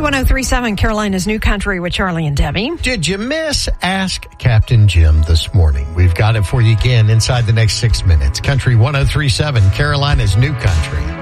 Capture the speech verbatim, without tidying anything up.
one oh three point seven, Carolina's New Country with Charlie and Debbie. Did you miss Ask Captain Jim this morning? We've got it for you again inside the next six minutes. Country one oh three point seven, Carolina's New Country.